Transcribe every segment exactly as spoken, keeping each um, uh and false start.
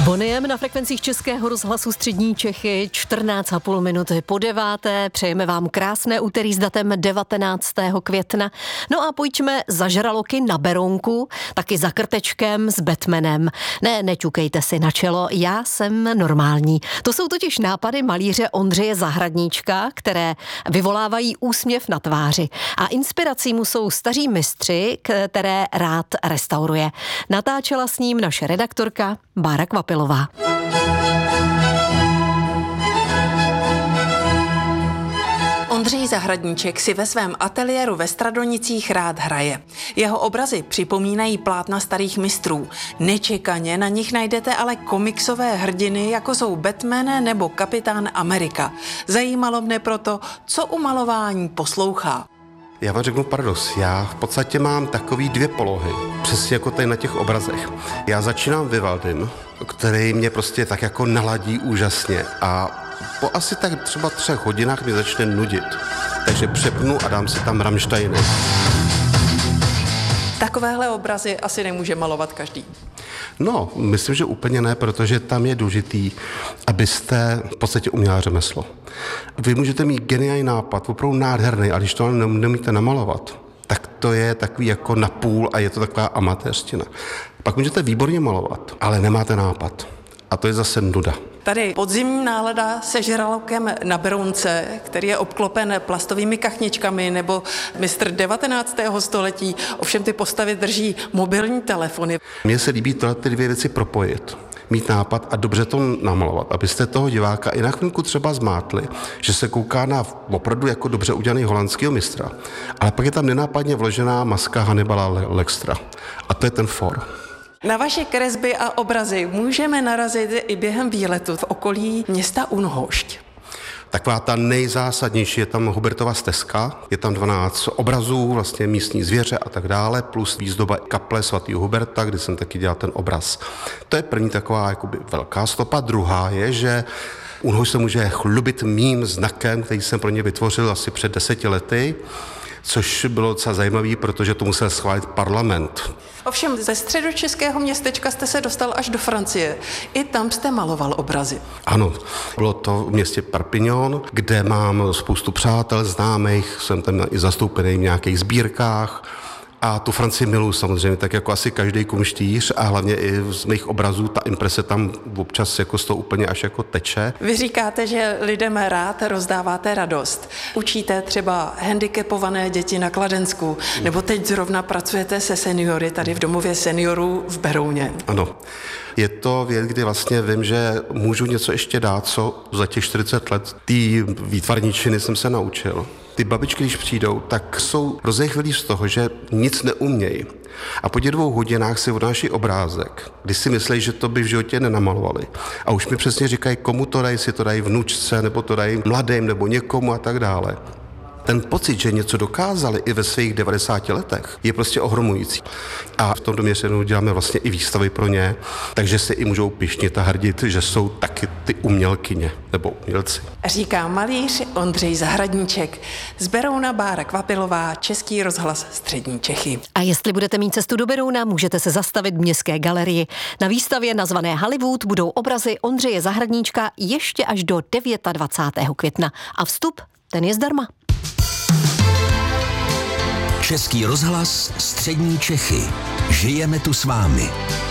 Boniem na frekvencích Českého rozhlasu Střední Čechy, čtrnáct a půl minuty po deváté. Přejeme vám krásné úterý s datem devatenáctého května. No a pojďme za žraloky na Berounku, taky za krtečkem s Batmanem. Ne, neťukejte si na čelo, já jsem normální. To jsou totiž nápady malíře Ondřeje Zahradníčka, které vyvolávají úsměv na tváři. A inspirací mu jsou staří mistři, které rád restauruje. Natáčela s ním naše redaktorka Bára Kvapilová. Ondřej Zahradníček si ve svém ateliéru ve Stradonicích rád hraje. Jeho obrazy připomínají plátna starých mistrů. Nečekaně na nich najdete ale komiksové hrdiny, jako jsou Batman nebo Kapitán Amerika. Zajímalo mne proto, co u malování poslouchá. Já vám řeknu paradox. Já v podstatě mám takový dvě polohy, přesně jako tady na těch obrazech. Já začínám Vivaldym, který mě prostě tak jako naladí úžasně a po asi tak třeba třech hodinách mě začne nudit. Takže přepnu a dám si tam Rammsteiny. Takovéhle obrazy asi nemůže malovat každý. No, myslím, že úplně ne, protože tam je důležitý, abyste v podstatě uměla řemeslo. Vy můžete mít geniální nápad, opravdu nádherný, ale když to nemůžete namalovat, tak to je takový jako napůl a je to taková amatéřština. Pak můžete výborně malovat, ale nemáte nápad. A to je zase nuda. Tady podzimní nálada se žralokem na Berounce, který je obklopen plastovými kachničkami, nebo mistr devatenáctého století, ovšem ty postavy drží mobilní telefony. Mně se líbí tohle ty dvě věci propojit. Mít nápad a dobře to namalovat, abyste toho diváka i na chvilku třeba zmátli, že se kouká na opravdu jako dobře udělaný holandského mistra, ale pak je tam nenápadně vložená maska Hannibala Lectera. A to je ten for. Na vaše kresby a obrazy můžeme narazit i během výletu v okolí města Unhošť. Taková ta nejzásadnější je tam Hubertova stezka, je tam dvanáct obrazů, vlastně místní zvěře a tak dále, plus výzdoba kaple svatého Huberta, kde jsem taky dělal ten obraz. To je první taková jakoby velká stopa. Druhá je, že Unhošť se může chlubit mým znakem, který jsem pro ně vytvořil asi před deseti lety, což bylo docela zajímavé, protože to musel schválit parlament. Ovšem ze středočeského městečka jste se dostal až do Francie. I tam jste maloval obrazy. Ano, bylo to v městě Perpignan, kde mám spoustu přátel, známých, jsem tam i zastoupený v nějakých sbírkách. A tu Francii miluji samozřejmě, tak jako asi každý kumštíř a hlavně i z mých obrazů ta imprese tam občas jako z toho úplně až jako teče. Vy říkáte, že lidem rád rozdáváte radost. Učíte třeba handicapované děti na Kladensku, nebo teď zrovna pracujete se seniory tady v domově seniorů v Berouně. Ano. Je to věc, kdy vlastně vím, že můžu něco ještě dát, co za těch čtyřicet let té výtvarničiny jsem se naučil. Ty babičky, když přijdou, tak jsou rozechvělí z toho, že nic neumějí. A po těch dvou hodinách si odnáší obrázek, kdy si myslí, že to by v životě nenamalovali. A už mi přesně říkají, komu to dají, si to dají vnučce, nebo to dají mladým, nebo někomu a tak dále. Ten pocit, že něco dokázali i ve svých devadesáti letech, je prostě ohromující. A v tom domě se děláme vlastně i výstavy pro ně, takže se i můžou pyšnit a hrdit, že jsou taky ty umělkyně nebo umělci. Říká malíř Ondřej Zahradníček. Z Berouna Bára Kvapilová, Český rozhlas Střední Čechy. A jestli budete mít cestu do Berouna, můžete se zastavit v Městské galerii. Na výstavě nazvané Hollywood budou obrazy Ondřeje Zahradníčka ještě až do dvacátého devátého května. A vstup, ten je zdarma. Český rozhlas Střední Čechy. Žijeme tu s vámi.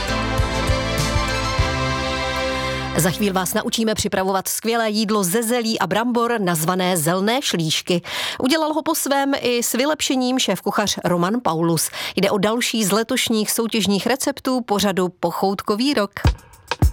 Za chvíli vás naučíme připravovat skvělé jídlo ze zelí a brambor nazvané zelné šlíšky. Udělal ho po svém i s vylepšením šéfkuchař Roman Paulus. Jde o další z letošních soutěžních receptů pořadu Pochoutkový rok.